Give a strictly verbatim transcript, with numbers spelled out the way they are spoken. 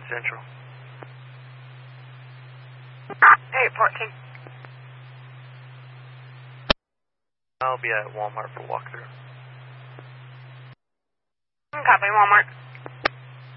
Central. eight fourteen. I'll be at Walmart for walkthrough. Copy, Walmart.